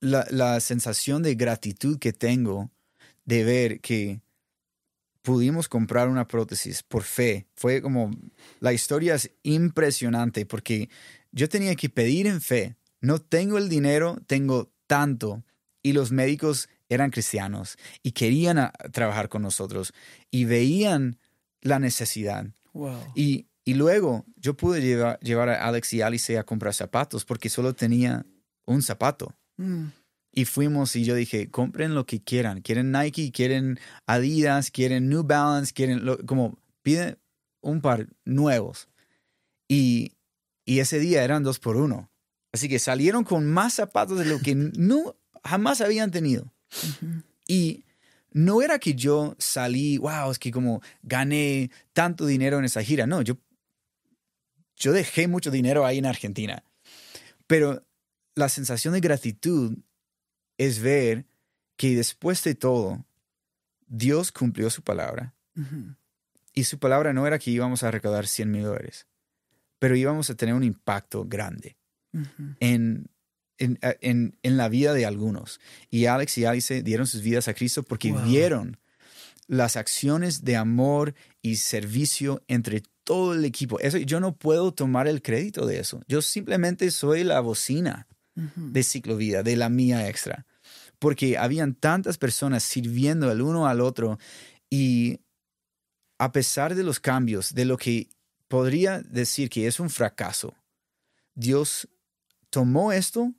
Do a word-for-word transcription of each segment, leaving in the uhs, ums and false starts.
la, la sensación de gratitud que tengo de ver que pudimos comprar una prótesis por fe. Fue como, la historia es impresionante porque yo tenía que pedir en fe. No tengo el dinero, tengo tanto. Y los médicos eran cristianos y querían a, trabajar con nosotros y veían la necesidad. Wow. Y, y luego yo pude llevar, llevar a Alex y Alice a comprar zapatos porque solo tenía un zapato. Mm. Y fuimos y yo dije, compren lo que quieran. Quieren Nike, quieren Adidas, quieren New Balance, quieren lo, como piden un par nuevos. Y, y ese día eran dos por uno. Así que salieron con más zapatos de lo que no, jamás habían tenido. Uh-huh. Y no era que yo salí, wow, es que como gané tanto dinero en esa gira. No, yo, yo dejé mucho dinero ahí en Argentina. Pero la sensación de gratitud es ver que después de todo, Dios cumplió su palabra. Uh-huh. Y su palabra no era que íbamos a recaudar cien mil dólares, pero íbamos a tener un impacto grande uh-huh. en, en, en, en la vida de algunos. Y Alex y Alice dieron sus vidas a Cristo porque Wow. vieron las acciones de amor y servicio entre todo el equipo. Eso, yo no puedo tomar el crédito de eso. Yo simplemente soy la bocina uh-huh. de Ciclovida, de la mía extra. Porque habían tantas personas sirviendo el uno al otro y a pesar de los cambios, de lo que podría decir que es un fracaso, Dios tomó esto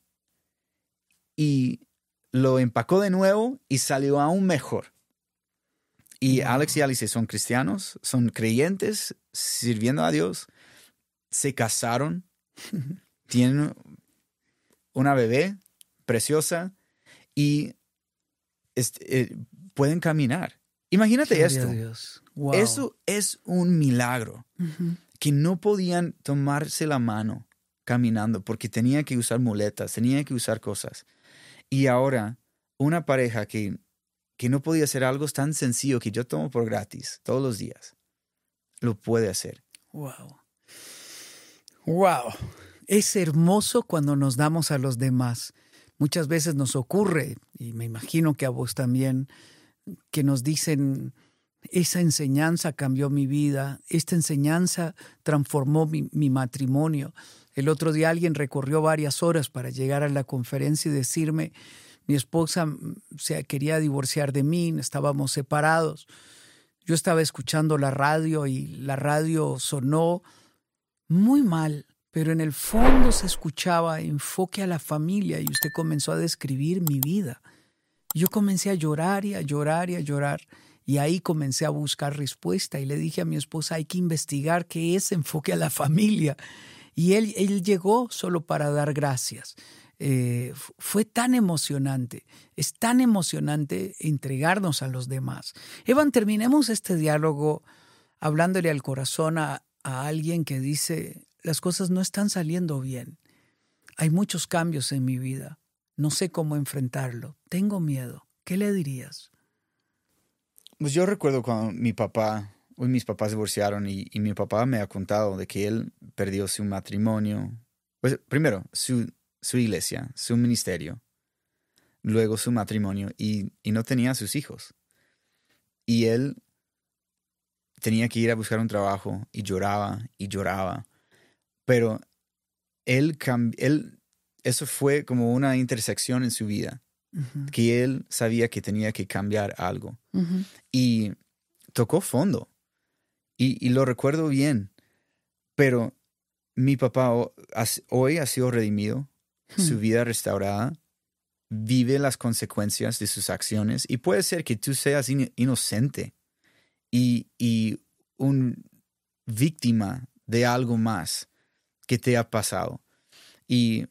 y lo empacó de nuevo y salió aún mejor. Y Wow. Alex y Alice son cristianos, son creyentes, sirviendo a Dios, se casaron, tienen una bebé preciosa y este, eh, pueden caminar. Imagínate Gloria esto. a Dios. Wow. Eso es un milagro. Uh-huh. Que no podían tomarse la mano caminando porque tenían que usar muletas, tenían que usar cosas. Y ahora una pareja que, que no podía hacer algo tan sencillo que yo tomo por gratis todos los días, lo puede hacer. Wow. Wow. Es hermoso cuando nos damos a los demás. Muchas veces nos ocurre, y me imagino que a vos también, que nos dicen, esa enseñanza cambió mi vida, esta enseñanza transformó mi, mi matrimonio. El otro día alguien recorrió varias horas para llegar a la conferencia y decirme, mi esposa se quería divorciar de mí, estábamos separados. Yo estaba escuchando la radio y la radio sonó muy mal, pero en el fondo se escuchaba enfoque a la familia y usted comenzó a describir mi vida. Yo comencé a llorar y a llorar y a llorar y ahí comencé a buscar respuesta y le dije a mi esposa, hay que investigar qué es enfoque a la familia. Y él, él llegó solo para dar gracias. Eh, fue tan emocionante, es tan emocionante entregarnos a los demás. Evan, terminemos este diálogo hablándole al corazón a, a alguien que dice, las cosas no están saliendo bien. Hay muchos cambios en mi vida. No sé cómo enfrentarlo. Tengo miedo. ¿Qué le dirías? Pues yo recuerdo cuando mi papá, hoy mis papás divorciaron y, y mi papá me ha contado de que él perdió su matrimonio. Pues primero, su, su iglesia, su ministerio, luego su matrimonio y, y no tenía a sus hijos. Y él tenía que ir a buscar un trabajo y lloraba y lloraba. Pero él, él eso fue como una intersección en su vida. Uh-huh. Que él sabía que tenía que cambiar algo. Uh-huh. Y tocó fondo. Y, y lo recuerdo bien. Pero mi papá hoy ha sido redimido, uh-huh. Su vida restaurada, vive las consecuencias de sus acciones. Y puede ser que tú seas in- inocente y, y un víctima de algo más que te ha pasado. Y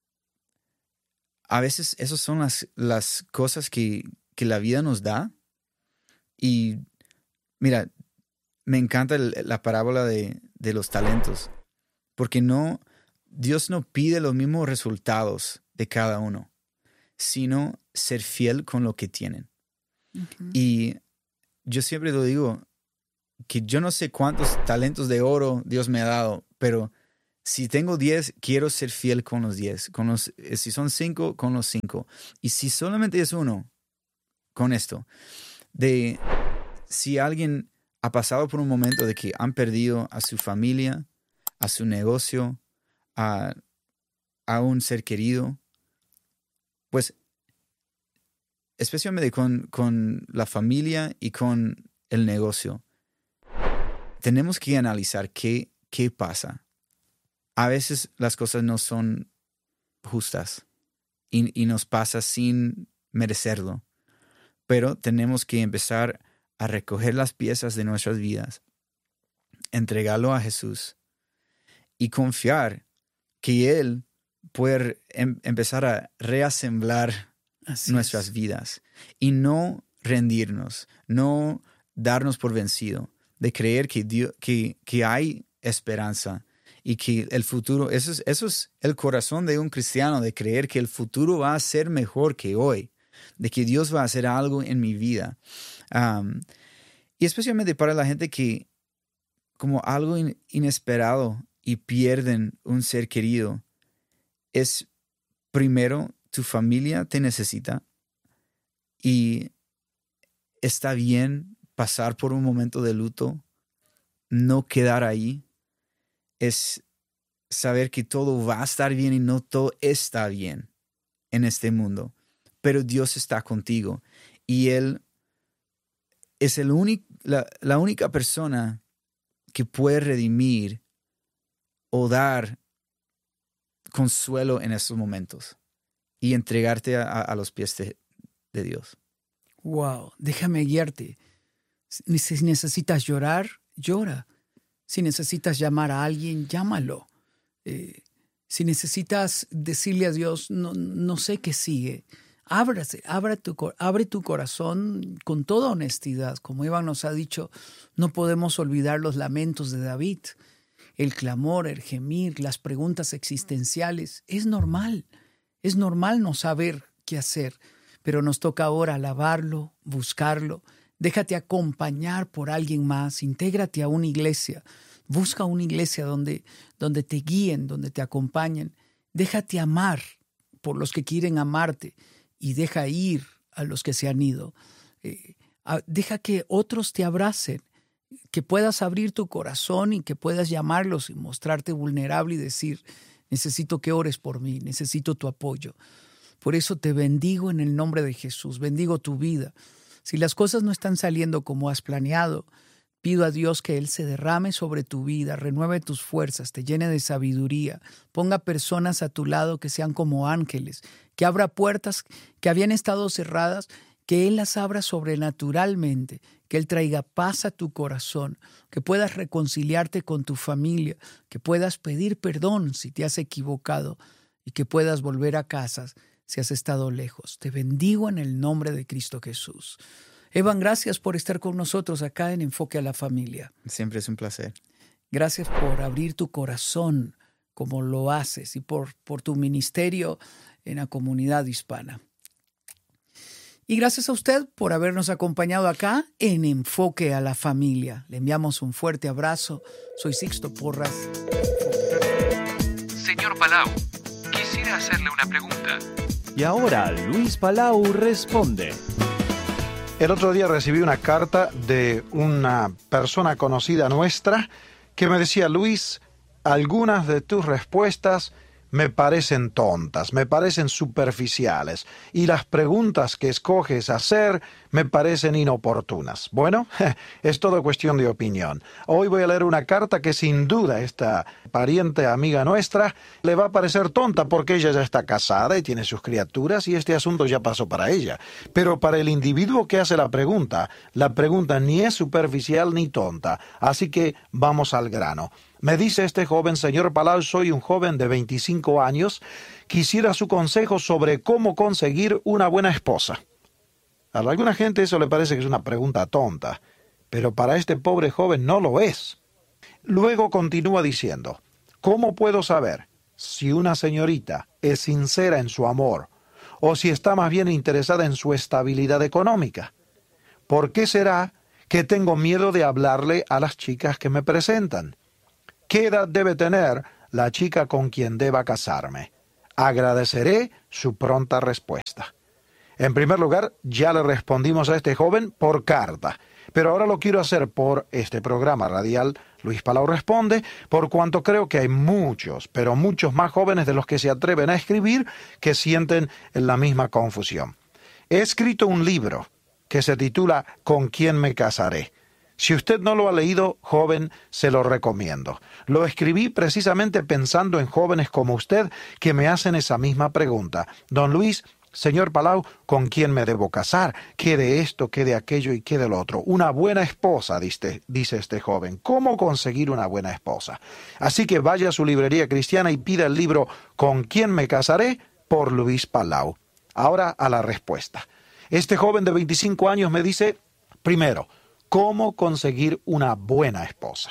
a veces esas son las, las cosas que, que la vida nos da. Y mira, me encanta el, la parábola de, de los talentos. Porque no, Dios no pide los mismos resultados de cada uno, sino ser fiel con lo que tienen. Uh-huh. Y yo siempre lo digo, que yo no sé cuántos talentos de oro Dios me ha dado, pero Si tengo diez, quiero ser fiel con los diez. Con los, si son cinco, con los cinco. Y si solamente es uno, con esto. De si alguien ha pasado por un momento de que han perdido a su familia, a su negocio, a, a un ser querido, pues especialmente con, con la familia y con el negocio, tenemos que analizar qué, qué pasa. A veces las cosas no son justas y, y nos pasa sin merecerlo, pero tenemos que empezar a recoger las piezas de nuestras vidas, entregarlo a Jesús y confiar que Él puede em- empezar a reasemblar Así nuestras es. vidas y no rendirnos, no darnos por vencido, de creer que, Dios, que, que hay esperanza y que el futuro, eso es, eso es el corazón de un cristiano, de creer que el futuro va a ser mejor que hoy, de que Dios va a hacer algo en mi vida. Um, y especialmente para la gente que como algo in, inesperado y pierden un ser querido, es primero tu familia te necesita y está bien pasar por un momento de luto, no quedar ahí, es saber que todo va a estar bien y no todo está bien en este mundo, pero Dios está contigo y Él es el único, la, la única persona que puede redimir o dar consuelo en esos momentos y entregarte a, a los pies de, de Dios. Wow, déjame guiarte. Si necesitas llorar, llora. Si necesitas llamar a alguien, llámalo. Eh, si necesitas decirle a Dios, no, no sé qué sigue, ábrase, abre tu, abre tu corazón con toda honestidad. Como Iván nos ha dicho, no podemos olvidar los lamentos de David. El clamor, el gemir, las preguntas existenciales. Es normal. Es normal no saber qué hacer, pero nos toca ahora alabarlo, buscarlo. Déjate acompañar por alguien más, intégrate a una iglesia, busca una iglesia donde, donde te guíen, donde te acompañen. Déjate amar por los que quieren amarte y deja ir a los que se han ido. Eh, deja que otros te abracen, que puedas abrir tu corazón y que puedas llamarlos y mostrarte vulnerable y decir, necesito que ores por mí, necesito tu apoyo. Por eso te bendigo en el nombre de Jesús, bendigo tu vida. Si las cosas no están saliendo como has planeado, pido a Dios que Él se derrame sobre tu vida, renueve tus fuerzas, te llene de sabiduría, ponga personas a tu lado que sean como ángeles, que abra puertas que habían estado cerradas, que Él las abra sobrenaturalmente, que Él traiga paz a tu corazón, que puedas reconciliarte con tu familia, que puedas pedir perdón si te has equivocado y que puedas volver a casa si has estado lejos. Te bendigo en el nombre de Cristo Jesús. Evan, gracias por estar con nosotros acá en Enfoque a la Familia. Siempre es un placer. Gracias por abrir tu corazón como lo haces y por, por tu ministerio en la comunidad hispana. Y gracias a usted por habernos acompañado acá en Enfoque a la Familia. Le enviamos un fuerte abrazo. Soy Sixto Porras. Señor Palau, quisiera hacerle una pregunta. Y ahora Luis Palau responde. El otro día recibí una carta de una persona conocida nuestra que me decía, Luis, algunas de tus respuestas me parecen tontas, me parecen superficiales, y las preguntas que escoges hacer me parecen inoportunas. Bueno, es todo cuestión de opinión. Hoy voy a leer una carta que sin duda esta pariente amiga nuestra le va a parecer tonta porque ella ya está casada y tiene sus criaturas y este asunto ya pasó para ella. Pero para el individuo que hace la pregunta, la pregunta ni es superficial ni tonta. Así que vamos al grano. Me dice este joven, señor Palau, soy un joven de veinticinco años, quisiera su consejo sobre cómo conseguir una buena esposa. A alguna gente eso le parece que es una pregunta tonta, pero para este pobre joven no lo es. Luego continúa diciendo, ¿cómo puedo saber si una señorita es sincera en su amor o si está más bien interesada en su estabilidad económica? ¿Por qué será que tengo miedo de hablarle a las chicas que me presentan? ¿Qué edad debe tener la chica con quien deba casarme. Agradeceré su pronta respuesta. En primer lugar, ya le respondimos a este joven por carta, pero ahora lo quiero hacer por este programa radial Luis Palau Responde, por cuanto creo que hay muchos, pero muchos más jóvenes de los que se atreven a escribir que sienten la misma confusión. He escrito un libro que se titula ¿Con quién me casaré? Si usted no lo ha leído, joven, se lo recomiendo. Lo escribí precisamente pensando en jóvenes como usted que me hacen esa misma pregunta. Don Luis, señor Palau, ¿con quién me debo casar? ¿Qué de esto, qué de aquello y qué de lo otro? Una buena esposa, dice, dice este joven. ¿Cómo conseguir una buena esposa? Así que vaya a su librería cristiana y pida el libro ¿Con quién me casaré? Por Luis Palau. Ahora a la respuesta. Este joven de veinticinco años me dice, primero, ¿cómo conseguir una buena esposa?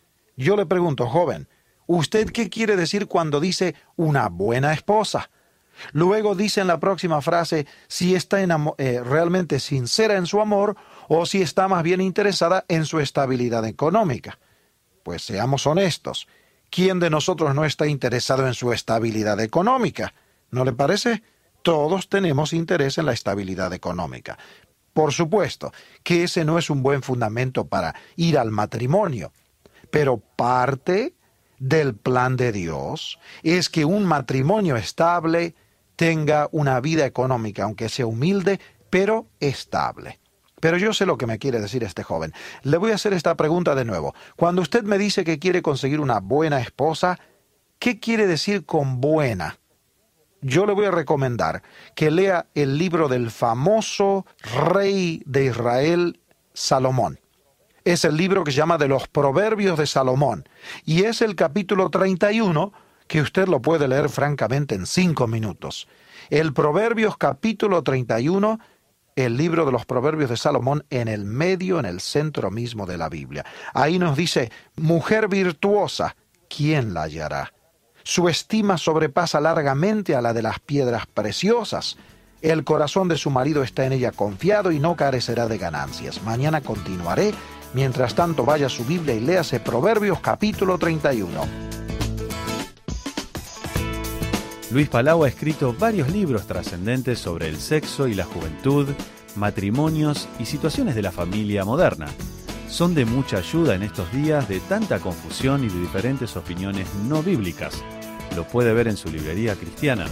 Yo le pregunto, joven, ¿usted qué quiere decir cuando dice una buena esposa? Luego dice en la próxima frase si está enamo- eh, realmente sincera en su amor o si está más bien interesada en su estabilidad económica. Pues seamos honestos, ¿quién de nosotros no está interesado en su estabilidad económica? ¿No le parece? Todos tenemos interés en la estabilidad económica. Por supuesto que ese no es un buen fundamento para ir al matrimonio, pero parte del plan de Dios es que un matrimonio estable tenga una vida económica, aunque sea humilde, pero estable. Pero yo sé lo que me quiere decir este joven. Le voy a hacer esta pregunta de nuevo. Cuando usted me dice que quiere conseguir una buena esposa, ¿qué quiere decir con buena? Yo le voy a recomendar que lea el libro del famoso rey de Israel, Salomón. Es el libro que se llama de los Proverbios de Salomón. Y es el capítulo treinta y uno, que usted lo puede leer francamente en cinco minutos. El Proverbios capítulo treinta y uno, el libro de los Proverbios de Salomón, en el medio, en el centro mismo de la Biblia. Ahí nos dice, mujer virtuosa, ¿quién la hallará? Su estima sobrepasa largamente a la de las piedras preciosas. El corazón de su marido está en ella confiado y no carecerá de ganancias. Mañana continuaré. Mientras tanto, vaya a su Biblia y léase Proverbios capítulo treinta y uno. Luis Palau ha escrito varios libros trascendentes sobre el sexo y la juventud, matrimonios y situaciones de la familia moderna. Son de mucha ayuda en estos días de tanta confusión y de diferentes opiniones no bíblicas. Lo puede ver en su librería cristiana.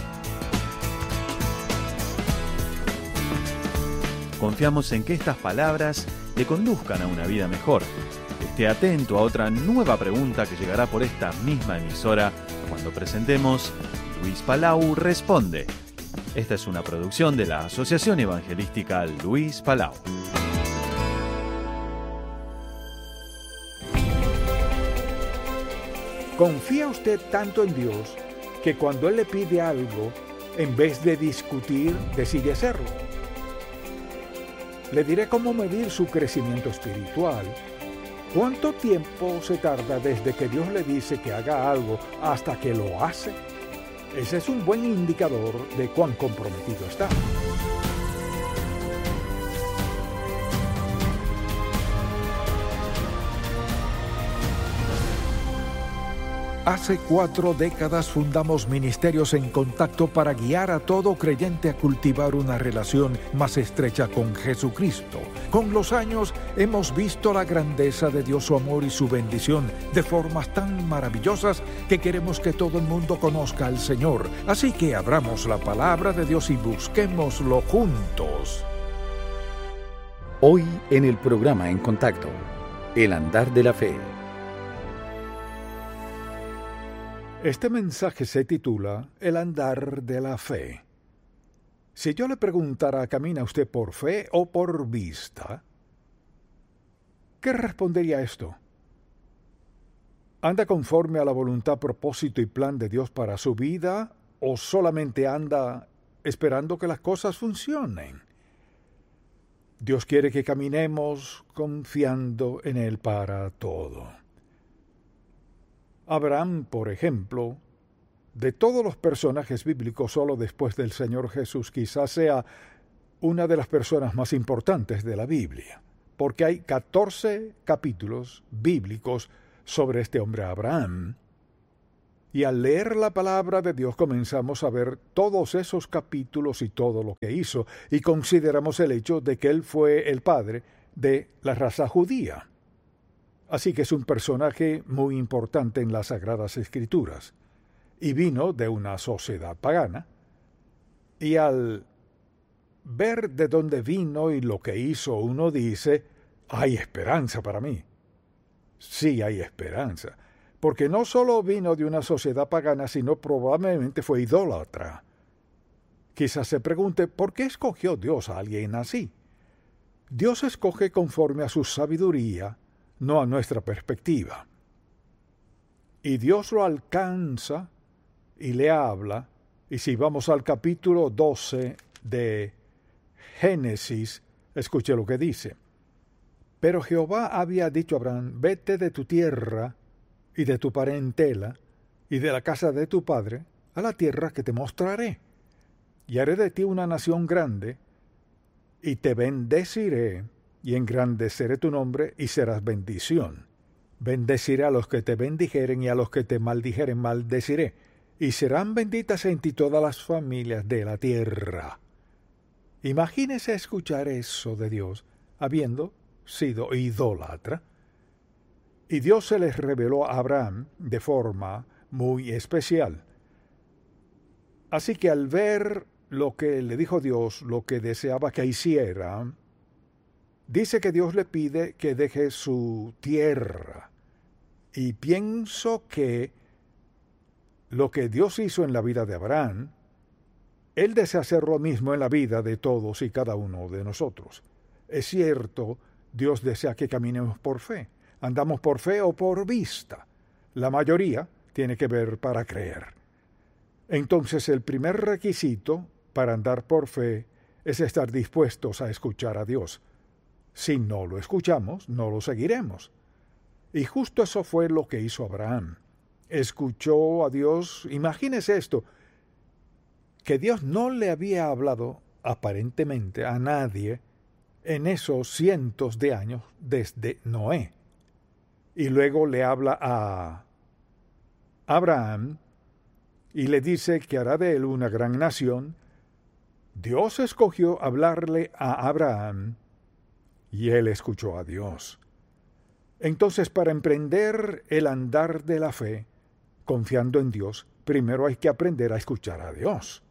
Confiamos en que estas palabras le conduzcan a una vida mejor. Esté atento a otra nueva pregunta que llegará por esta misma emisora cuando presentemos Luis Palau Responde. Esta es una producción de la Asociación Evangelística Luis Palau. ¿Confía usted tanto en Dios que cuando Él le pide algo, en vez de discutir, decide hacerlo? Le diré cómo medir su crecimiento espiritual. ¿Cuánto tiempo se tarda desde que Dios le dice que haga algo hasta que lo hace? Ese es un buen indicador de cuán comprometido está. Hace cuatro décadas fundamos Ministerios en Contacto para guiar a todo creyente a cultivar una relación más estrecha con Jesucristo. Con los años hemos visto la grandeza de Dios, su amor y su bendición de formas tan maravillosas que queremos que todo el mundo conozca al Señor. Así que abramos la palabra de Dios y busquémoslo juntos. Hoy en el programa En Contacto, el andar de la fe. Este mensaje se titula El andar de la fe. Si yo le preguntara, ¿camina usted por fe o por vista? ¿Qué respondería a esto? ¿Anda conforme a la voluntad, propósito y plan de Dios para su vida o solamente anda esperando que las cosas funcionen? Dios quiere que caminemos confiando en Él para todo. Abraham, por ejemplo, de todos los personajes bíblicos, solo después del Señor Jesús, quizás sea una de las personas más importantes de la Biblia, porque hay catorce capítulos bíblicos sobre este hombre Abraham. Y al leer la palabra de Dios comenzamos a ver todos esos capítulos y todo lo que hizo, y consideramos el hecho de que él fue el padre de la raza judía. Así que es un personaje muy importante en las Sagradas Escrituras. Y vino de una sociedad pagana, y al ver de dónde vino y lo que hizo, uno dice, hay esperanza para mí. Sí, hay esperanza, porque no solo vino de una sociedad pagana, sino probablemente fue idólatra. Quizás se pregunte, ¿por qué escogió Dios a alguien así? Dios escoge conforme a su sabiduría, no a nuestra perspectiva. Y Dios lo alcanza y le habla, y si vamos al capítulo doce de Génesis, escuche lo que dice. Pero Jehová había dicho a Abraham, vete de tu tierra y de tu parentela y de la casa de tu padre a la tierra que te mostraré, y haré de ti una nación grande, y te bendeciré, y engrandeceré tu nombre, y serás bendición. Bendeciré a los que te bendijeren, y a los que te maldijeren maldeciré, y serán benditas en ti todas las familias de la tierra. Imagínese escuchar eso de Dios, habiendo sido idólatra. Y Dios se les reveló a Abraham de forma muy especial. Así que al ver lo que le dijo Dios, lo que deseaba que hiciera, dice que Dios le pide que deje su tierra. Y pienso que lo que Dios hizo en la vida de Abraham, Él desea hacer lo mismo en la vida de todos y cada uno de nosotros. Es cierto, Dios desea que caminemos por fe. Andamos por fe o por vista. La mayoría tiene que ver para creer. Entonces el primer requisito para andar por fe es estar dispuestos a escuchar a Dios. Si no lo escuchamos, no lo seguiremos. Y justo eso fue lo que hizo Abraham. Escuchó a Dios. Imagínese esto, que Dios no le había hablado aparentemente a nadie en esos cientos de años desde Noé. Y luego le habla a Abraham y le dice que hará de él una gran nación. Dios escogió hablarle a Abraham y él escuchó a Dios. Entonces, para emprender el andar de la fe, confiando en Dios, primero hay que aprender a escuchar a Dios.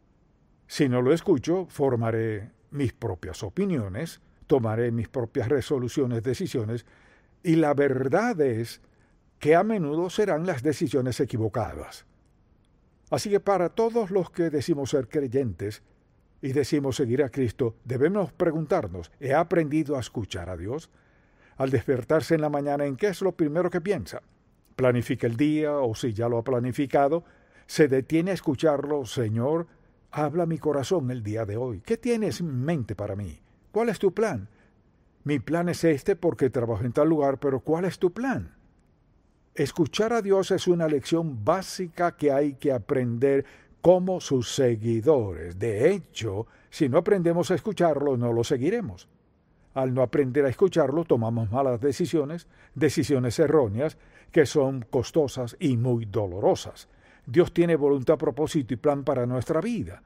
Si no lo escucho, formaré mis propias opiniones, tomaré mis propias resoluciones, decisiones, y la verdad es que a menudo serán las decisiones equivocadas. Así que para todos los que decimos ser creyentes y decimos seguir a Cristo, debemos preguntarnos, ¿he aprendido a escuchar a Dios? Al despertarse en la mañana, ¿en qué es lo primero que piensa? ¿Planifica el día o si ya lo ha planificado? ¿Se detiene a escucharlo? Señor, habla mi corazón el día de hoy. ¿Qué tienes en mente para mí? ¿Cuál es tu plan? Mi plan es este porque trabajo en tal lugar, pero ¿cuál es tu plan? Escuchar a Dios es una lección básica que hay que aprender como sus seguidores. De hecho, si no aprendemos a escucharlo, no lo seguiremos. Al no aprender a escucharlo, tomamos malas decisiones, decisiones erróneas, que son costosas y muy dolorosas. Dios tiene voluntad, propósito y plan para nuestra vida.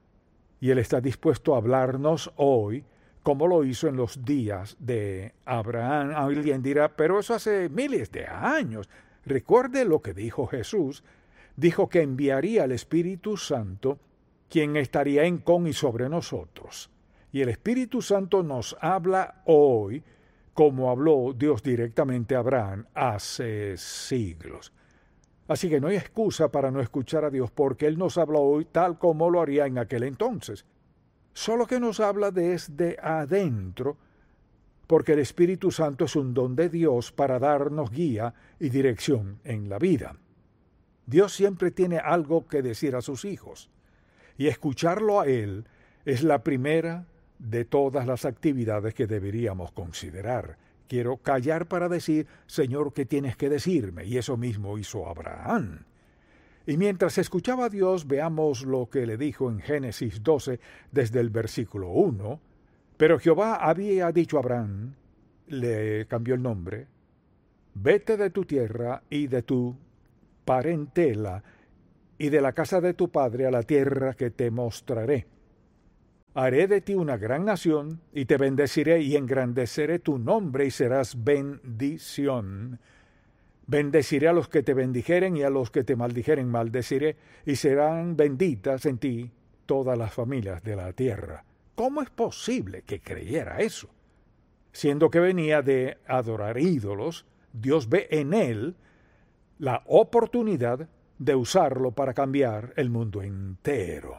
Y Él está dispuesto a hablarnos hoy, como lo hizo en los días de Abraham. Alguien dirá, pero eso hace miles de años. Recuerde lo que dijo Jesús. Dijo que enviaría al Espíritu Santo, quien estaría en con y sobre nosotros. Y el Espíritu Santo nos habla hoy, como habló Dios directamente a Abraham hace siglos. Así que no hay excusa para no escuchar a Dios, porque Él nos habla hoy tal como lo haría en aquel entonces. Solo que nos habla desde adentro, porque el Espíritu Santo es un don de Dios para darnos guía y dirección en la vida. Dios siempre tiene algo que decir a sus hijos, y escucharlo a Él es la primera de todas las actividades que deberíamos considerar. Quiero callar para decir, Señor, ¿qué tienes que decirme? Y eso mismo hizo Abraham. Y mientras escuchaba a Dios, veamos lo que le dijo en Génesis doce, desde el versículo uno. Pero Jehová había dicho a Abraham, le cambió el nombre, vete de tu tierra y de tu parentela y de la casa de tu padre a la tierra que te mostraré. Haré de ti una gran nación, y te bendeciré y engrandeceré tu nombre, y serás bendición. Bendeciré a los que te bendijeren, y a los que te maldijeren maldeciré, y serán benditas en ti todas las familias de la tierra. ¿Cómo es posible que creyera eso? Siendo que venía de adorar ídolos, Dios ve en él la oportunidad de usarlo para cambiar el mundo entero.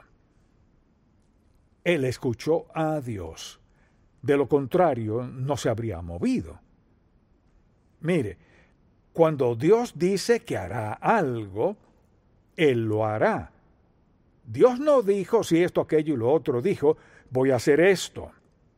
Él escuchó a Dios. De lo contrario, no se habría movido. Mire, cuando Dios dice que hará algo, Él lo hará. Dios no dijo si esto, aquello y lo otro, dijo, voy a hacer esto.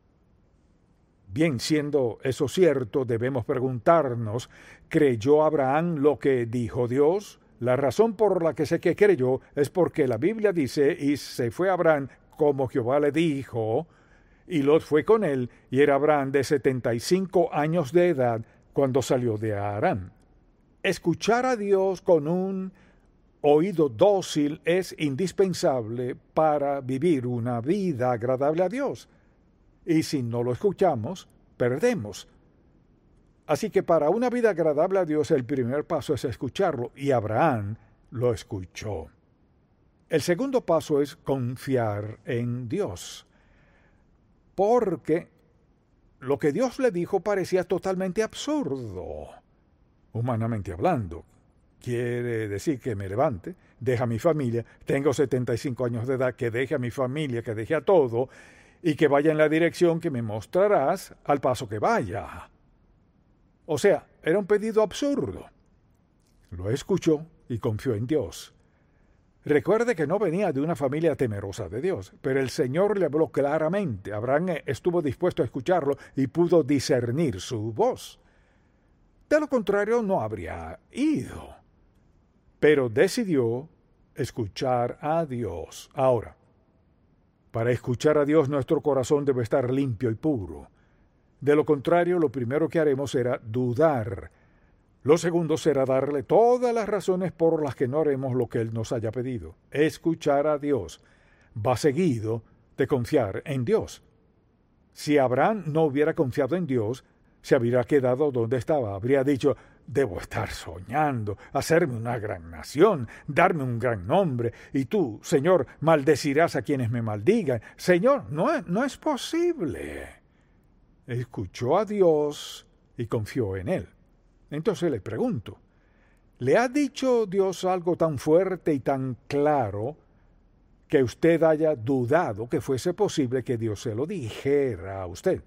Bien, siendo eso cierto, debemos preguntarnos, ¿creyó Abraham lo que dijo Dios? La razón por la que sé que creyó es porque la Biblia dice, y se fue Abraham como Jehová le dijo, y Lot fue con él, y era Abraham de setenta y cinco años de edad cuando salió de Harán. Escuchar a Dios con un oído dócil es indispensable para vivir una vida agradable a Dios. Y si no lo escuchamos, perdemos. Así que para una vida agradable a Dios, el primer paso es escucharlo, y Abraham lo escuchó. El segundo paso es confiar en Dios, porque lo que Dios le dijo parecía totalmente absurdo, humanamente hablando. Quiere decir que me levante, deje a mi familia, tengo setenta y cinco años de edad, que deje a mi familia, que deje a todo, y que vaya en la dirección que me mostrarás al paso que vaya. O sea, era un pedido absurdo. Lo escuchó y confió en Dios. Recuerde que no venía de una familia temerosa de Dios, pero el Señor le habló claramente. Abraham estuvo dispuesto a escucharlo y pudo discernir su voz. De lo contrario, no habría ido. Pero decidió escuchar a Dios. Ahora, para escuchar a Dios, nuestro corazón debe estar limpio y puro. De lo contrario, lo primero que haremos será dudar. Lo segundo será darle todas las razones por las que no haremos lo que Él nos haya pedido. Escuchar a Dios va seguido de confiar en Dios. Si Abraham no hubiera confiado en Dios, se habría quedado donde estaba. Habría dicho, debo estar soñando, hacerme una gran nación, darme un gran nombre, y tú, Señor, maldecirás a quienes me maldigan. Señor, no es, no es posible. Escuchó a Dios y confió en Él. Entonces le pregunto, ¿le ha dicho Dios algo tan fuerte y tan claro que usted haya dudado que fuese posible que Dios se lo dijera a usted?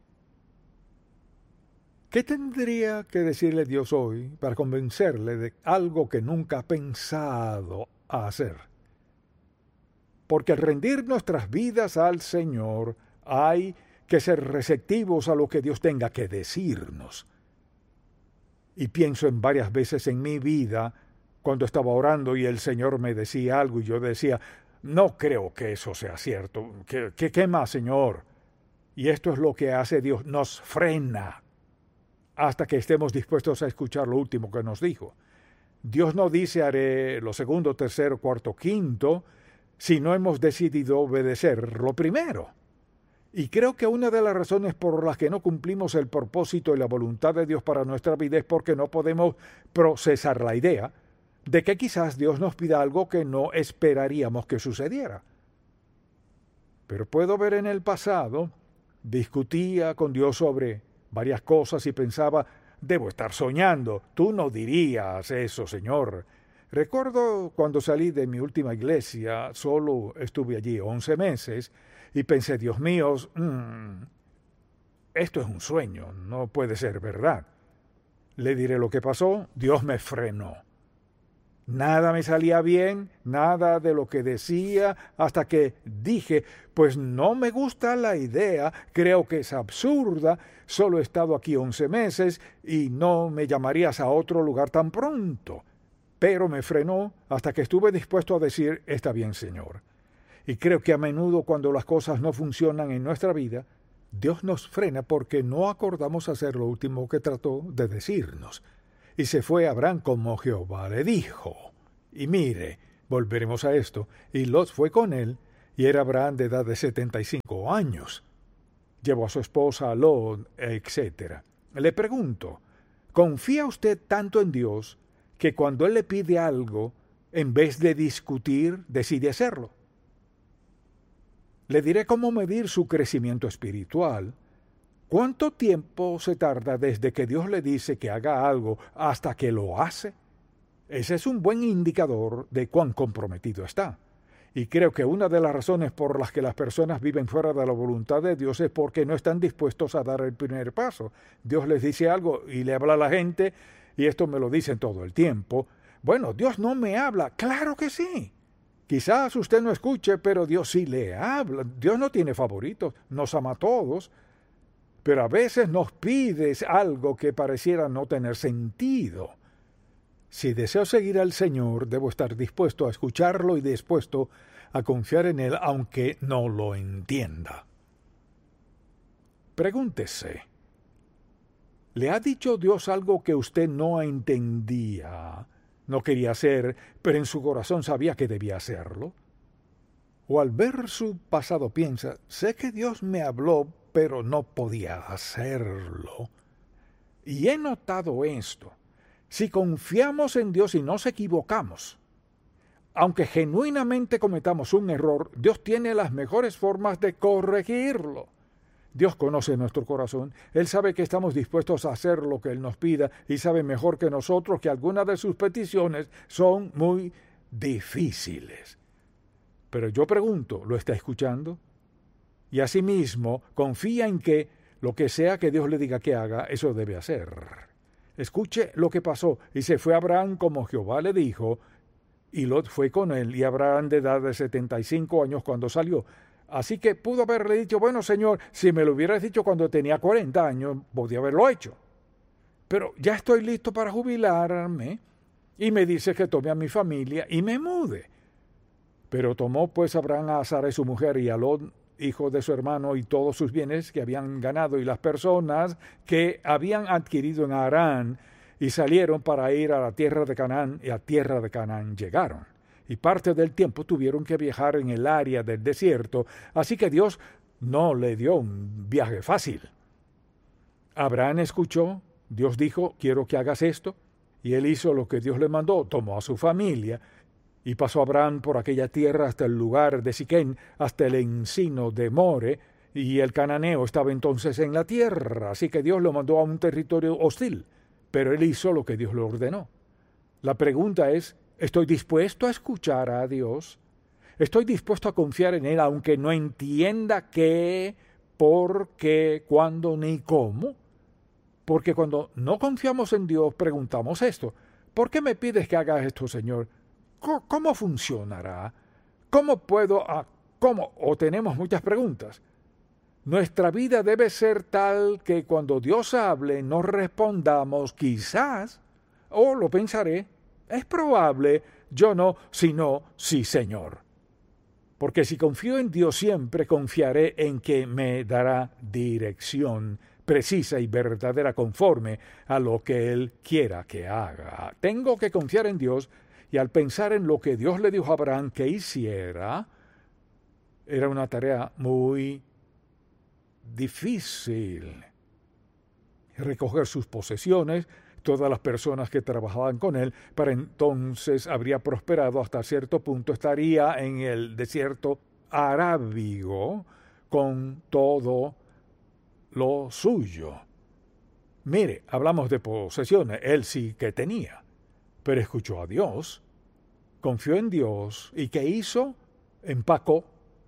¿Qué tendría que decirle Dios hoy para convencerle de algo que nunca ha pensado hacer? Porque al rendir nuestras vidas al Señor, hay que ser receptivos a lo que Dios tenga que decirnos. Y pienso en varias veces en mi vida, cuando estaba orando y el Señor me decía algo y yo decía, no creo que eso sea cierto. ¿Qué, qué, qué más, Señor? Y esto es lo que hace Dios, nos frena hasta que estemos dispuestos a escuchar lo último que nos dijo. Dios no dice haré lo segundo, tercero, cuarto, quinto, si no hemos decidido obedecer lo primero. Y creo que una de las razones por las que no cumplimos el propósito y la voluntad de Dios para nuestra vida es porque no podemos procesar la idea de que quizás Dios nos pida algo que no esperaríamos que sucediera. Pero puedo ver en el pasado, discutía con Dios sobre varias cosas y pensaba, debo estar soñando, tú no dirías eso, Señor. Recuerdo cuando salí de mi última iglesia, solo estuve allí once meses, y pensé, Dios mío, mmm, esto es un sueño, no puede ser verdad. Le diré lo que pasó, Dios me frenó. Nada me salía bien, nada de lo que decía, hasta que dije, pues no me gusta la idea, creo que es absurda, solo he estado aquí once meses y no me llamarías a otro lugar tan pronto. Pero me frenó hasta que estuve dispuesto a decir, está bien, Señor. Y creo que a menudo cuando las cosas no funcionan en nuestra vida, Dios nos frena porque no acordamos hacer lo último que trató de decirnos. y se fue Abraham como Jehová le dijo. Y mire, volveremos a esto, y Lot fue con él, y era Abraham de edad de setenta y cinco años. Llevó a su esposa a Lot, etcétera. Le pregunto, ¿confía usted tanto en Dios que cuando Él le pide algo, en vez de discutir, decide hacerlo? Le diré cómo medir su crecimiento espiritual. ¿Cuánto tiempo se tarda desde que Dios le dice que haga algo hasta que lo hace? Ese es un buen indicador de cuán comprometido está. Y creo que una de las razones por las que las personas viven fuera de la voluntad de Dios es porque no están dispuestos a dar el primer paso. Dios les dice algo y le habla a la gente, y esto me lo dicen todo el tiempo. Bueno, Dios no me habla. ¡Claro que sí! Quizás usted no escuche, pero Dios sí le habla. Dios no tiene favoritos, nos ama a todos. Pero a veces nos pide algo que pareciera no tener sentido. Si deseo seguir al Señor, debo estar dispuesto a escucharlo y dispuesto a confiar en Él, aunque no lo entienda. Pregúntese, ¿le ha dicho Dios algo que usted no entendía, no quería hacer, pero en su corazón sabía que debía hacerlo? O al ver su pasado piensa, sé que Dios me habló, pero no podía hacerlo. Y he notado esto. Si confiamos en Dios y nos equivocamos, aunque genuinamente cometamos un error, Dios tiene las mejores formas de corregirlo. Dios conoce nuestro corazón, Él sabe que estamos dispuestos a hacer lo que Él nos pida y sabe mejor que nosotros que algunas de sus peticiones son muy difíciles. Pero yo pregunto, ¿lo está escuchando? Y asimismo, confía en que lo que sea que Dios le diga que haga, eso debe hacer. Escuche lo que pasó. Y se fue Abraham como Jehová le dijo, y Lot fue con él, y Abraham de edad de setenta y cinco años cuando salió. Así que pudo haberle dicho, bueno, Señor, si me lo hubieras dicho cuando tenía cuarenta años, podía haberlo hecho. Pero ya estoy listo para jubilarme, y me dice que tome a mi familia y me mude. Pero tomó pues Abraham a Sarai su mujer y a Lot, hijo de su hermano, y todos sus bienes que habían ganado y las personas que habían adquirido en Harán, y salieron para ir a la tierra de Canaán, y a tierra de Canaán llegaron. Y parte del tiempo tuvieron que viajar en el área del desierto, así que Dios no le dio un viaje fácil. Abraham escuchó, Dios dijo, quiero que hagas esto, y él hizo lo que Dios le mandó, tomó a su familia, y pasó Abraham por aquella tierra hasta el lugar de Siquén, hasta el encino de More, y el cananeo estaba entonces en la tierra, así que Dios lo mandó a un territorio hostil, pero él hizo lo que Dios le ordenó. La pregunta es, ¿estoy dispuesto a escuchar a Dios? ¿Estoy dispuesto a confiar en Él aunque no entienda qué, por qué, cuándo ni cómo? Porque cuando no confiamos en Dios preguntamos esto, ¿por qué me pides que haga esto, Señor? ¿Cómo funcionará? ¿Cómo puedo? Ah, ¿Cómo? O tenemos muchas preguntas. Nuestra vida debe ser tal que cuando Dios hable no respondamos quizás, o lo pensaré, es probable, yo no, sino sí, Señor. Porque si confío en Dios siempre confiaré en que me dará dirección precisa y verdadera conforme a lo que Él quiera que haga. Tengo que confiar en Dios. Y al pensar en lo que Dios le dijo a Abraham que hiciera, era una tarea muy difícil. Recoger sus posesiones, todas las personas que trabajaban con él, para entonces habría prosperado hasta cierto punto, estaría en el desierto arábigo con todo lo suyo. Mire, hablamos de posesiones, él sí que tenía. Pero escuchó a Dios, confió en Dios, ¿y qué hizo? Empacó.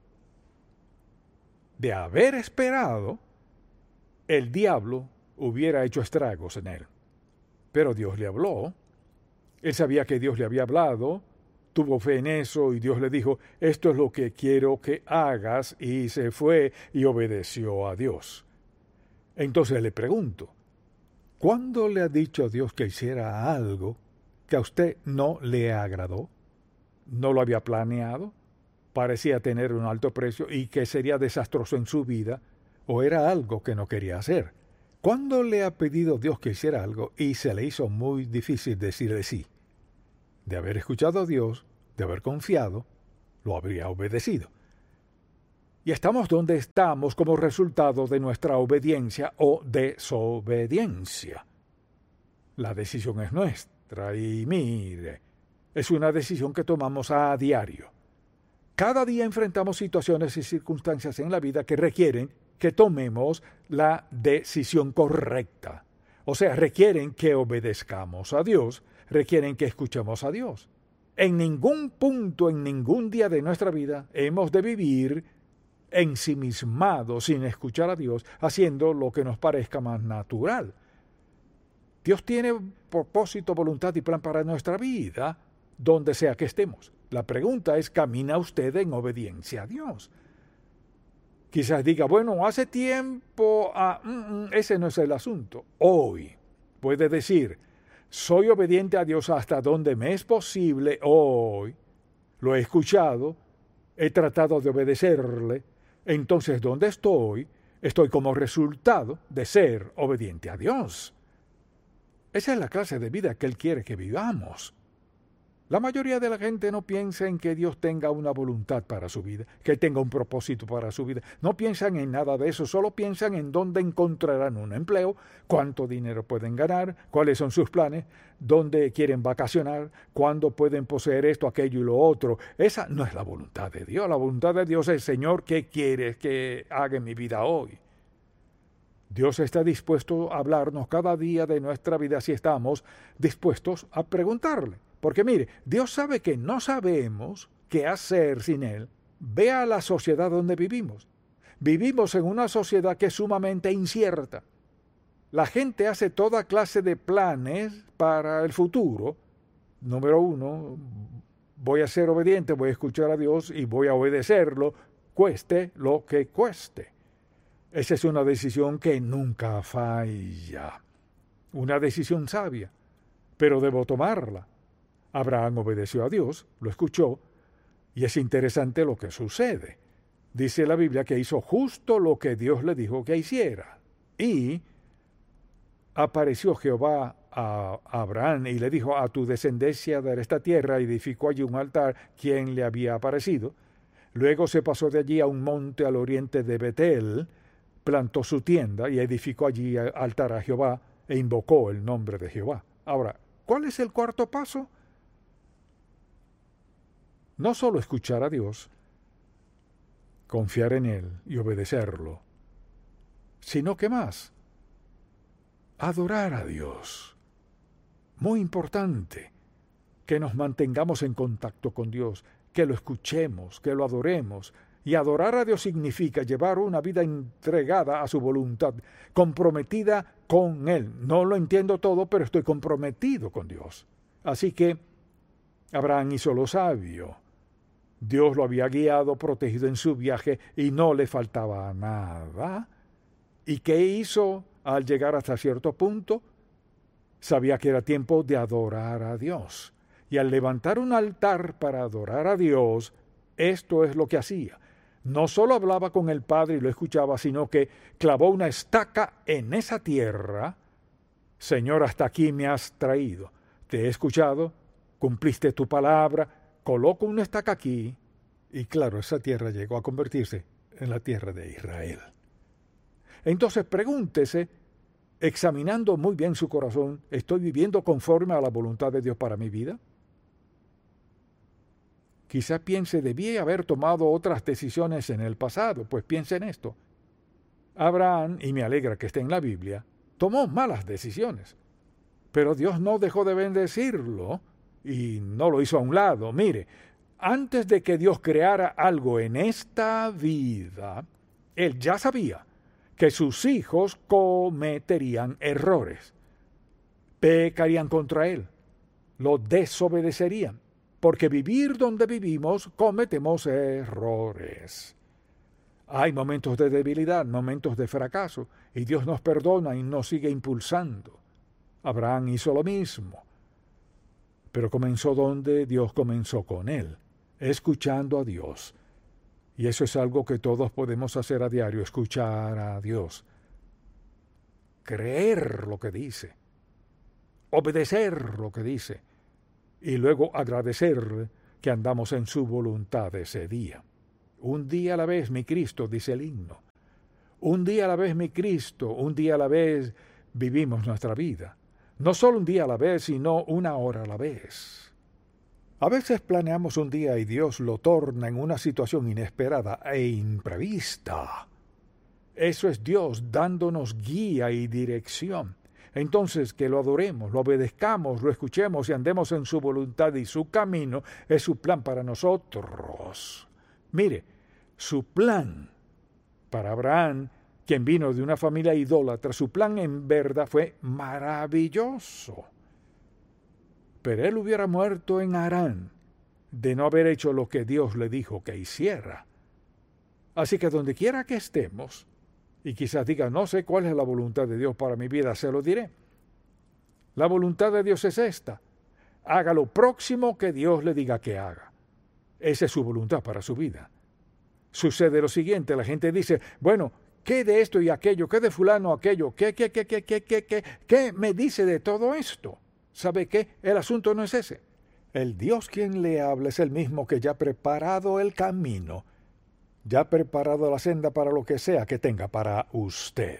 De haber esperado, el diablo hubiera hecho estragos en él. Pero Dios le habló, él sabía que Dios le había hablado, tuvo fe en eso y Dios le dijo, esto es lo que quiero que hagas, y se fue y obedeció a Dios. Entonces le pregunto, ¿cuándo le ha dicho a Dios que hiciera algo que a usted no le agradó? ¿No lo había planeado? ¿Parecía tener un alto precio y que sería desastroso en su vida? ¿O era algo que no quería hacer? ¿Cuándo le ha pedido Dios que hiciera algo y se le hizo muy difícil decirle sí? De haber escuchado a Dios, de haber confiado, lo habría obedecido. Y estamos donde estamos como resultado de nuestra obediencia o desobediencia. La decisión es nuestra y mire, es una decisión que tomamos a diario. Cada día enfrentamos situaciones y circunstancias en la vida que requieren que tomemos la decisión correcta. O sea, requieren que obedezcamos a Dios, requieren que escuchemos a Dios. En ningún punto, en ningún día de nuestra vida, hemos de vivir ensimismados sin escuchar a Dios, haciendo lo que nos parezca más natural. Dios tiene propósito, voluntad y plan para nuestra vida, donde sea que estemos. La pregunta es, ¿camina usted en obediencia a Dios? Quizás diga, bueno, hace tiempo, ah, mm, mm, ese no es el asunto. Hoy puede decir, soy obediente a Dios hasta donde me es posible. Hoy lo he escuchado, he tratado de obedecerle. Entonces, ¿dónde estoy? Estoy como resultado de ser obediente a Dios. Esa es la clase de vida que Él quiere que vivamos. La mayoría de la gente no piensa en que Dios tenga una voluntad para su vida, que tenga un propósito para su vida. No piensan en nada de eso, solo piensan en dónde encontrarán un empleo, cuánto dinero pueden ganar, cuáles son sus planes, dónde quieren vacacionar, cuándo pueden poseer esto, aquello y lo otro. Esa no es la voluntad de Dios. La voluntad de Dios es, Señor, ¿qué quieres que haga en mi vida hoy? Dios está dispuesto a hablarnos cada día de nuestra vida si estamos dispuestos a preguntarle. Porque mire, Dios sabe que no sabemos qué hacer sin Él. Vea la sociedad donde vivimos. Vivimos en una sociedad que es sumamente incierta. La gente hace toda clase de planes para el futuro. Número uno, voy a ser obediente, voy a escuchar a Dios y voy a obedecerlo, cueste lo que cueste. Esa es una decisión que nunca falla. Una decisión sabia, pero debo tomarla. Abraham obedeció a Dios, lo escuchó, y es interesante lo que sucede. Dice la Biblia que hizo justo lo que Dios le dijo que hiciera. Y apareció Jehová a Abraham y le dijo, a tu descendencia daré esta tierra, y edificó allí un altar, quien le había aparecido. Luego se pasó de allí a un monte al oriente de Betel, plantó su tienda y edificó allí altar a Jehová, e invocó el nombre de Jehová. Ahora, ¿cuál es el cuarto paso? No solo escuchar a Dios, confiar en Él y obedecerlo, sino que más, adorar a Dios. Muy importante que nos mantengamos en contacto con Dios, que lo escuchemos, que lo adoremos. Y adorar a Dios significa llevar una vida entregada a su voluntad, comprometida con Él. No lo entiendo todo, pero estoy comprometido con Dios. Así que Abraham hizo lo sabio. Dios lo había guiado, protegido en su viaje, y no le faltaba nada. ¿Y qué hizo al llegar hasta cierto punto? Sabía que era tiempo de adorar a Dios. Y al levantar un altar para adorar a Dios, esto es lo que hacía. No solo hablaba con el Padre y lo escuchaba, sino que clavó una estaca en esa tierra. Señor, hasta aquí me has traído. Te he escuchado, cumpliste tu palabra, coloco una estaca aquí. Y claro, esa tierra llegó a convertirse en la tierra de Israel. Entonces pregúntese, examinando muy bien su corazón, ¿estoy viviendo conforme a la voluntad de Dios para mi vida? Quizá piense, debí haber tomado otras decisiones en el pasado. Pues piense en esto. Abraham, y me alegra que esté en la Biblia, tomó malas decisiones. Pero Dios no dejó de bendecirlo y no lo hizo a un lado. Mire, antes de que Dios creara algo en esta vida, Él ya sabía que sus hijos cometerían errores, pecarían contra Él, lo desobedecerían. Porque vivir donde vivimos, cometemos errores. Hay momentos de debilidad, momentos de fracaso, y Dios nos perdona y nos sigue impulsando. Abraham hizo lo mismo. Pero comenzó donde Dios comenzó con él, escuchando a Dios. Y eso es algo que todos podemos hacer a diario, escuchar a Dios. creer lo que dice, obedecer lo que dice, y luego agradecer que andamos en su voluntad ese día. Un día a la vez, mi Cristo, dice el himno. Un día a la vez, mi Cristo, un día a la vez vivimos nuestra vida. No solo un día a la vez, sino una hora a la vez. A veces planeamos un día y Dios lo torna en una situación inesperada e imprevista. Eso es Dios dándonos guía y dirección. Entonces, que lo adoremos, lo obedezcamos, lo escuchemos y andemos en su voluntad y su camino es su plan para nosotros. Mire, su plan para Abraham, quien vino de una familia idólatra, su plan en verdad fue maravilloso. Pero él hubiera muerto en Harán de no haber hecho lo que Dios le dijo que hiciera. Así que donde quiera que estemos, y quizás diga, no sé cuál es la voluntad de Dios para mi vida, se lo diré. La voluntad de Dios es esta. Haga lo próximo que Dios le diga que haga. Esa es su voluntad para su vida. Sucede lo siguiente, la gente dice, bueno, ¿qué de esto y aquello? ¿Qué de fulano aquello? ¿Qué, qué, qué, qué, qué, qué, qué? ¿Qué me dice de todo esto? ¿Sabe qué? El asunto no es ese. El Dios quien le habla es el mismo que ya ha preparado el camino, ya ha preparado la senda para lo que sea que tenga para usted.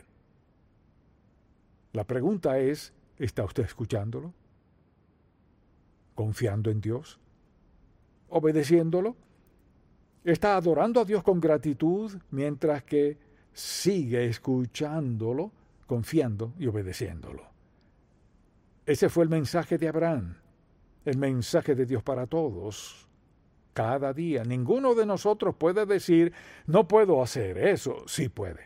La pregunta es, ¿está usted escuchándolo? ¿Confiando en Dios? ¿Obedeciéndolo? ¿Está adorando a Dios con gratitud mientras que sigue escuchándolo, confiando y obedeciéndolo? Ese fue el mensaje de Abraham, el mensaje de Dios para todos. Cada día, ninguno de nosotros puede decir, no puedo hacer eso. Sí puede.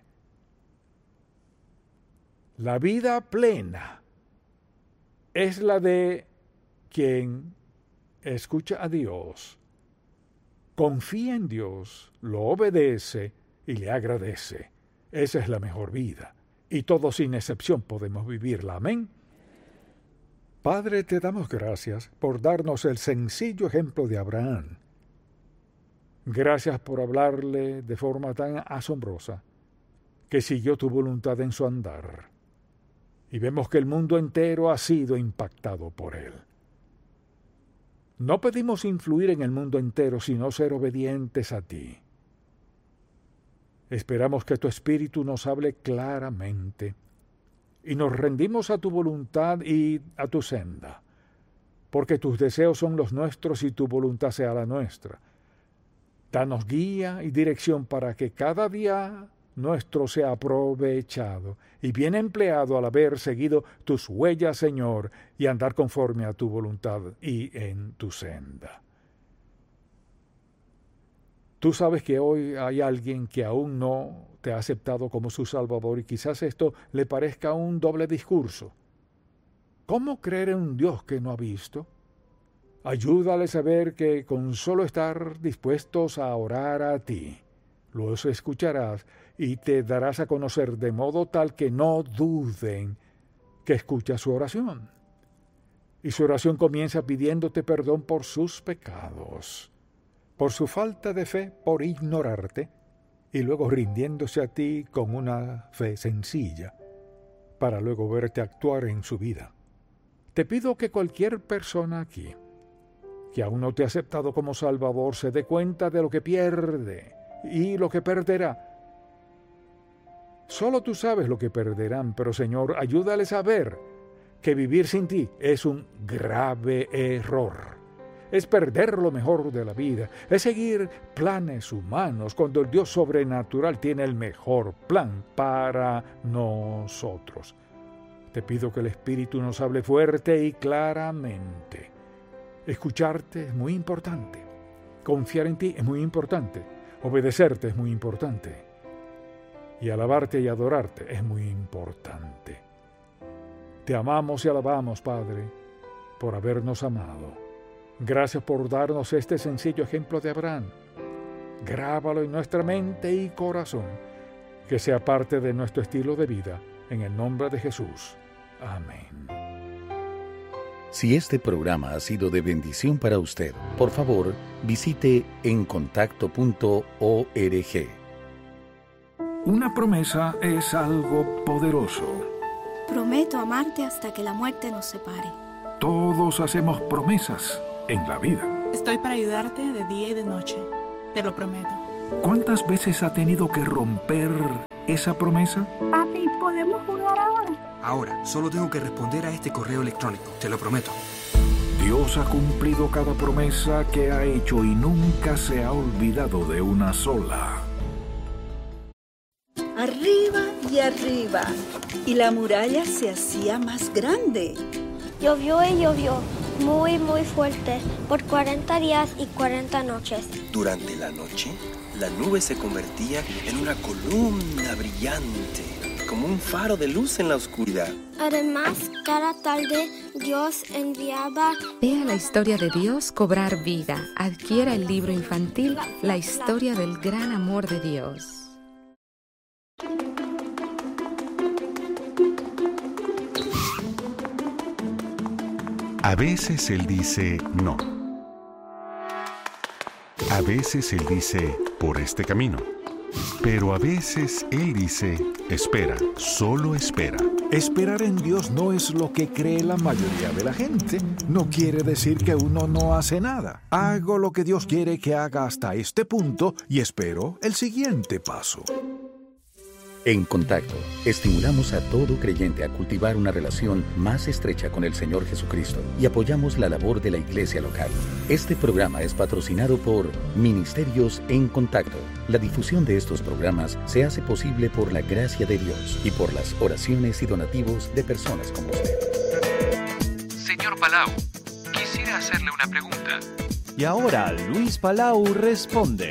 La vida plena es la de quien escucha a Dios, confía en Dios, lo obedece y le agradece. Esa es la mejor vida. Y todos sin excepción podemos vivirla. Amén. Padre, te damos gracias por darnos el sencillo ejemplo de Abraham. Gracias por hablarle de forma tan asombrosa que siguió tu voluntad en su andar. Y vemos que el mundo entero ha sido impactado por él. No pedimos influir en el mundo entero, sino ser obedientes a ti. Esperamos que tu Espíritu nos hable claramente y nos rendimos a tu voluntad y a tu senda, porque tus deseos son los nuestros y tu voluntad sea la nuestra. Danos guía y dirección para que cada día nuestro sea aprovechado y bien empleado al haber seguido tus huellas, Señor, y andar conforme a tu voluntad y en tu senda. Tú sabes que hoy hay alguien que aún no te ha aceptado como su Salvador y quizás esto le parezca un doble discurso. ¿Cómo creer en un Dios que no ha visto? Ayúdale a saber que con solo estar dispuestos a orar a ti, los escucharás y te darás a conocer de modo tal que no duden que escucha su oración. Y su oración comienza pidiéndote perdón por sus pecados, por su falta de fe, por ignorarte, y luego rindiéndose a ti con una fe sencilla, para luego verte actuar en su vida. Te pido que cualquier persona aquí, que aún no te ha aceptado como Salvador, se dé cuenta de lo que pierde y lo que perderá. Solo tú sabes lo que perderán, pero Señor, ayúdales a ver que vivir sin ti es un grave error. Es perder lo mejor de la vida, es seguir planes humanos cuando el Dios sobrenatural tiene el mejor plan para nosotros. Te pido que el Espíritu nos hable fuerte y claramente. Escucharte es muy importante. Confiar en ti es muy importante. Obedecerte es muy importante. Y alabarte y adorarte es muy importante. Te amamos y alabamos, Padre, por habernos amado. Gracias por darnos este sencillo ejemplo de Abraham. Grábalo en nuestra mente y corazón, que sea parte de nuestro estilo de vida, en el nombre de Jesús. Amén. Si este programa ha sido de bendición para usted, por favor, visite encontacto punto org. Una promesa es algo poderoso. Prometo amarte hasta que la muerte nos separe. Todos hacemos promesas en la vida. Estoy para ayudarte de día y de noche. Te lo prometo. ¿Cuántas veces ha tenido que romper esa promesa? Papi, ¿podemos jugar ahora? Ahora, solo tengo que responder a este correo electrónico. Te lo prometo. Dios ha cumplido cada promesa que ha hecho y nunca se ha olvidado de una sola. Arriba y arriba, y la muralla se hacía más grande. Llovió y llovió, muy muy fuerte, por cuarenta días y cuarenta noches. Durante la noche, la nube se convertía en una columna brillante, como un faro de luz en la oscuridad. Además, cada tarde Dios enviaba... Vea la historia de Dios cobrar vida. Adquiera el libro infantil La historia del gran amor de Dios. A veces Él dice no. A veces Él dice por este camino. Pero a veces Él dice espera, solo espera. Esperar en Dios no es lo que cree la mayoría de la gente. No quiere decir que uno no hace nada. Hago lo que Dios quiere que haga hasta este punto y espero el siguiente paso. En Contacto, estimulamos a todo creyente a cultivar una relación más estrecha con el Señor Jesucristo y apoyamos la labor de la iglesia local. Este programa es patrocinado por Ministerios en Contacto. La difusión de estos programas se hace posible por la gracia de Dios y por las oraciones y donativos de personas como usted. Señor Palau, quisiera hacerle una pregunta. Y ahora Luis Palau responde.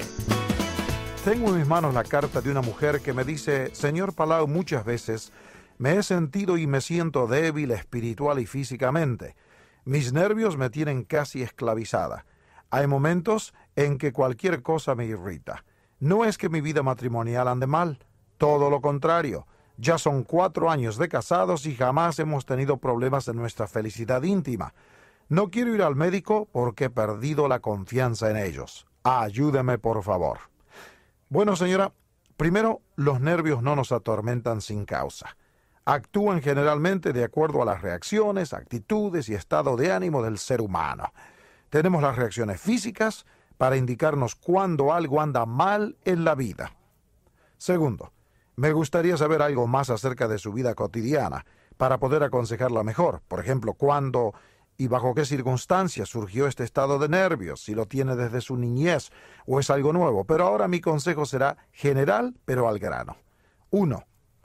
Tengo en mis manos la carta de una mujer que me dice: Señor Palau, muchas veces me he sentido y me siento débil espiritual y físicamente. Mis nervios me tienen casi esclavizada. Hay momentos en que cualquier cosa me irrita. No es que mi vida matrimonial ande mal, todo lo contrario. Ya son cuatro años de casados y jamás hemos tenido problemas en nuestra felicidad íntima. No quiero ir al médico porque he perdido la confianza en ellos. Ayúdeme, por favor. Bueno, señora, primero, los nervios no nos atormentan sin causa. Actúan generalmente de acuerdo a las reacciones, actitudes y estado de ánimo del ser humano. Tenemos las reacciones físicas para indicarnos cuando algo anda mal en la vida. Segundo, me gustaría saber algo más acerca de su vida cotidiana para poder aconsejarla mejor. Por ejemplo, cuándo y bajo qué circunstancias surgió este estado de nervios, si lo tiene desde su niñez o es algo nuevo. Pero ahora mi consejo será general, pero al grano. Uno,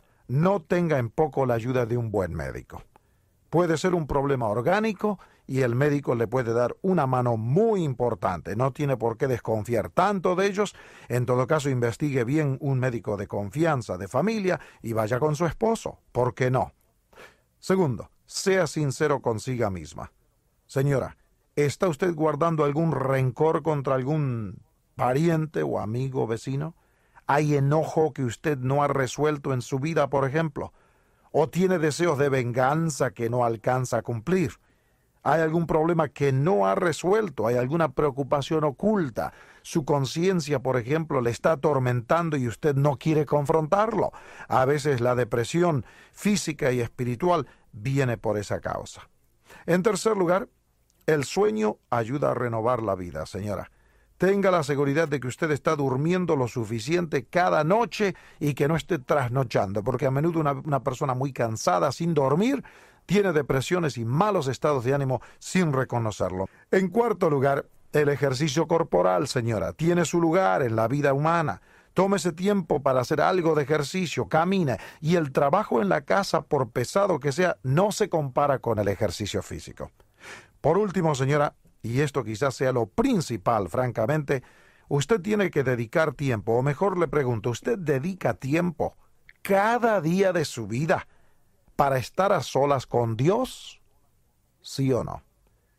no tenga en poco la ayuda de un buen médico. Puede ser un problema orgánico y el médico le puede dar una mano muy importante. No tiene por qué desconfiar tanto de ellos. En todo caso, investigue bien un médico de confianza, de familia, y vaya con su esposo. ¿Por qué no? Segundo, sea sincero consigo misma. Señora, ¿está usted guardando algún rencor contra algún pariente o amigo vecino? ¿Hay enojo que usted no ha resuelto en su vida, por ejemplo? ¿O tiene deseos de venganza que no alcanza a cumplir? ¿Hay algún problema que no ha resuelto? ¿Hay alguna preocupación oculta? Su conciencia, por ejemplo, le está atormentando y usted no quiere confrontarlo. A veces la depresión física y espiritual viene por esa causa. En tercer lugar, el sueño ayuda a renovar la vida, señora. Tenga la seguridad de que usted está durmiendo lo suficiente cada noche y que no esté trasnochando, porque a menudo una, una persona muy cansada, sin dormir, tiene depresiones y malos estados de ánimo sin reconocerlo. En cuarto lugar, el ejercicio corporal, señora, tiene su lugar en la vida humana. Tómese tiempo para hacer algo de ejercicio, camine, y el trabajo en la casa, por pesado que sea, no se compara con el ejercicio físico. Por último, señora, y esto quizás sea lo principal, francamente, usted tiene que dedicar tiempo, o mejor le pregunto, ¿usted dedica tiempo cada día de su vida para estar a solas con Dios? ¿Sí o no?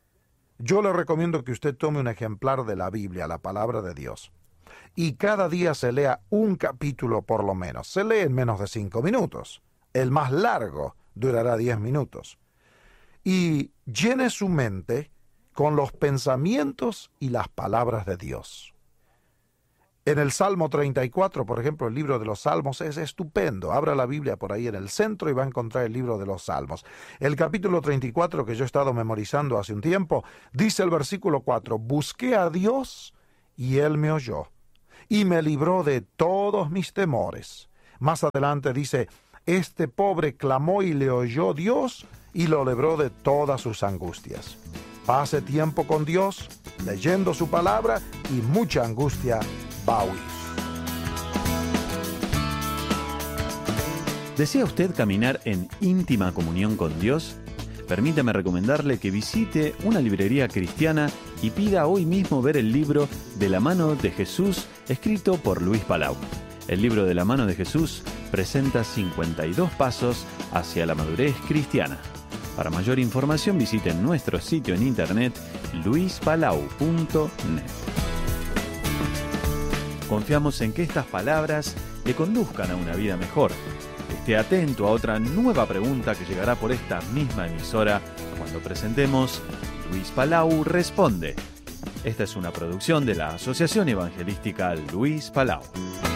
Yo le recomiendo que usted tome un ejemplar de la Biblia, la palabra de Dios, y cada día se lea un capítulo por lo menos. Se lee en menos de cinco minutos. El más largo durará diez minutos. Y llene su mente con los pensamientos y las palabras de Dios. En el Salmo treinta y cuatro, por ejemplo, el libro de los Salmos es estupendo. Abra la Biblia por ahí en el centro y va a encontrar el libro de los Salmos. El capítulo treinta y cuatro, que yo he estado memorizando hace un tiempo, dice el versículo cuatro, busqué a Dios y Él me oyó y me libró de todos mis temores. Más adelante dice, este pobre clamó y le oyó Dios y lo libró de todas sus angustias. Pase tiempo con Dios, leyendo su palabra, y mucha angustia va a huir. ¿Desea usted caminar en íntima comunión con Dios? Permítame recomendarle que visite una librería cristiana y pida hoy mismo ver el libro De la mano de Jesús, escrito por Luis Palau. El libro De la mano de Jesús presenta cincuenta y dos pasos hacia la madurez cristiana. Para mayor información visite nuestro sitio en internet luis palau punto net. Confiamos en que estas palabras le conduzcan a una vida mejor. Esté atento a otra nueva pregunta que llegará por esta misma emisora cuando presentemos Luis Palau Responde. Esta es una producción de la Asociación Evangelística Luis Palau.